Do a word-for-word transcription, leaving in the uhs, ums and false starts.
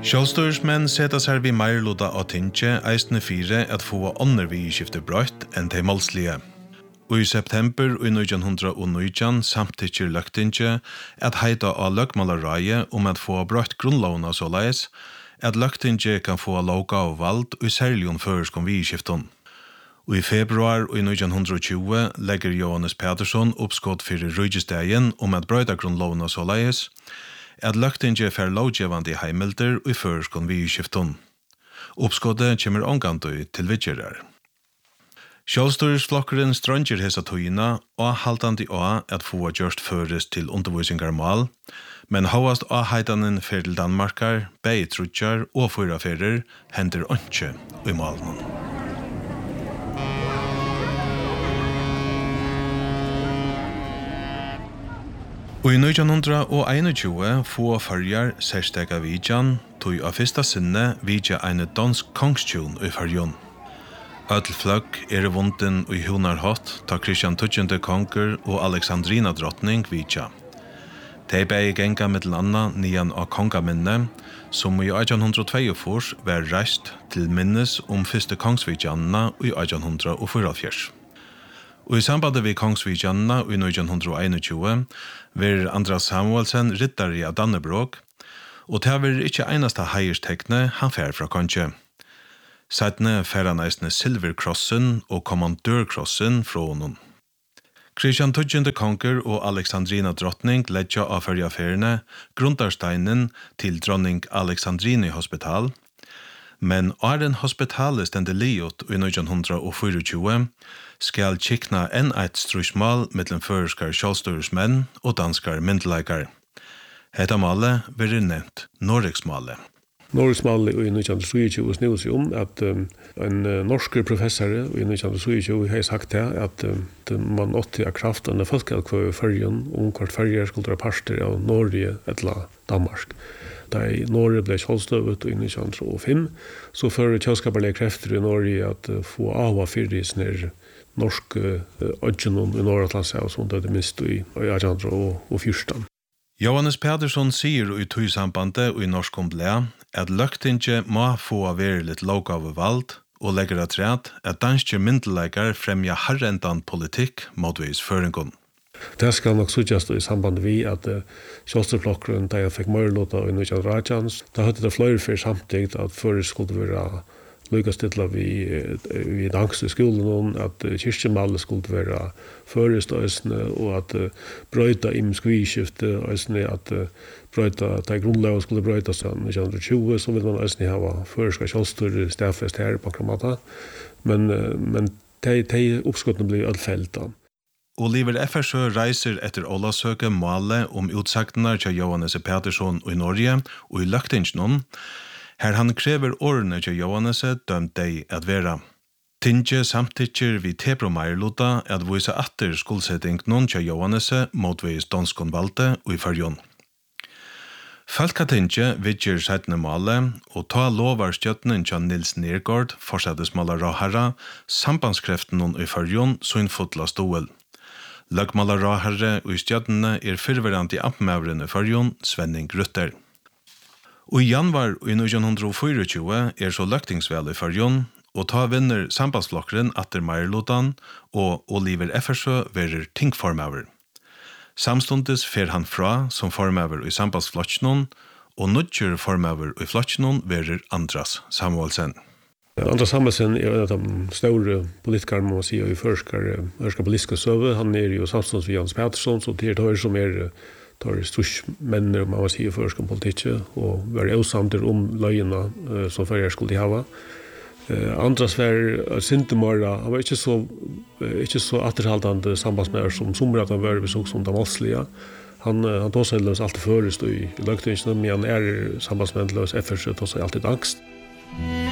Sjálvstørismenn seta seg vi meirluta av tinge eisne fire at få ånder vi skifte brøtt enn de målslige. Og i september i nitjan nitjan samtikker løgtinge at heita av løgmalareie om at få brøtt grunnlovna såleis, at løgtinge kan få loka og vald og særlig om føreskom vi skifton. Og i februar i nitjan tjue legger Johannes Pedersen oppskott fyrir rujestegen om at brøyta grunnlovna såleis, at løgtinge fer lovgjevande heimilder og i føreskom vi skifton. Oppskottet kommer omgandu til vidgerar. Sjálvstørisflokkeren stranger hesa tøyina og haltandi av at få gjørst føres til undervisningarmal, men hovast av heitanen fer til Danmarkar, bei trutjar og fyra ferer hender ønske i malen. Og i nitjan einogtjue få farjar særstega vidjan, tog av fyrsta sinne vidja eine dansk kongstjun i farjon. Ödel fløgg er vunden i hunarhott ta Kristian tjuende konger og Alexandrina drottning vidja. De bei genga mittel anna nian av kongaminne, som i eittjan tjueåtte var reist til minnes om fyrste kongsvidjanna i eittjan fyrtiofire. Og i samband med kongsvidjanna i nitjan einogtjue var Andras Samuelsen riddare av Dannebrog, og det var ikke eneste heierstekne han fer fra konge. Seitne fer han eisne silverkrossen og kommandørkrossen fra honom. Kristian tjuende konger og Alexandrina drottning ledja av fyrjaferne grundarsteinen til dronning Alexandrini hospital, men Aren hospitalet stende liot i nitjan fyrtiofire skal kikna enn eit strusmal mellom føreskar sjálvstørismenn og danskar myndleikar. Hetta male blir nevnt Norriksmale. Norriksmale i nitjan tjueåtte snur seg om at um, en uh, norsk professor i nitjan tjueåtte har sagt det, at um, man åtte av kraften av folket i Førjen om hvert Førjer skulle være parster av Norge eller Danmark. Da i Norge ble kjølstøvet i nitjan hundre og fem, så fører kjølskaperlige krefter i Norge at uh, få av av fyrre sånne norske ødgjennom i Norratlandet og sånt, det er minst i eittjan fjorten. Johannes Pedersen sier i tøysambandet og i norsk omblea at løgtinge må få være litt lovgave valgt og legger at rett at danske myndeleikar fremja harrendan politikk motvis føringen. Det skal nok suggest i samband vi at uh, kjølstøflokkeren da jeg fikk mørlåta i nitjan Rajans, da hadde det flere for samtidig at før skulle være lykkes til at vi, vi dankste i skolen, at kyrkjemalet skulle være førest øsne, og at brøyta imsk vidskifte øsne, at brøyta, at grunnlaget skulle brøyta seg i nitjan tjue, så vil man øsne ha føreska kjølstørre stedfest her på Kramata. Men, men de, de oppskottene blir allfelt da. Oliver Effersø reiser etter Olasøke male om utsaktene til Johannes Pedersen i Norge og i Løgtingsnån, her han krever årene til Johannese dømt deg at vera. Tinge samtikker vi tebro meirluta at vise atter skuldsetting noen til Johannese motvis danskon valgte og i Førjon. Falkatinge vidger seitne male, og ta lovar stjøttenen til Nils Nergård, forsettes maler Rahara, sambandskreften noen i Førjon, så en fotla stoel. Løgmaler Rahara og stjøttene er fyrverant i ampmævren i Førjon, Svenning Rutter. Og i januar i nitjan fyrtiofire er så løgtingsvel i Førjon, og ta vinner sambandsflokkeren atter Meierlotan, og Oliver Effersø verer tingformøver. Samstundes fer han fra som formøver i sambandsflokkenen, og nødgjør formøver i flokkenen verer Andras Samuelsen. Andras Samuelsen er en av de store politikere, må man si, i førskar, førskar politiske søve. Han er jo samstundes ved Jans Petersson, så det er det som er tar størst menner, man må si, i førskar politikk, og være avsamter om løgene uh, som førjer skulle de hava. Uh, Andras var Sintemara, han var ikke så, uh, ikke så atterhaldende sambandsmær som somrat han var, vi såg som de målslige. Han, uh, han tog seg løs alltid førest i, i løgtingene, men han er sambandsmær løs F R C, tog seg alltid angst.